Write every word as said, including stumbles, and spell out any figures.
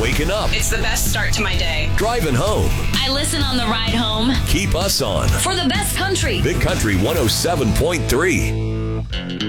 Waking up, It's the best start to my day. driving home. I listen on the ride home. Keep us on For the best country. Big Country one oh seven point three.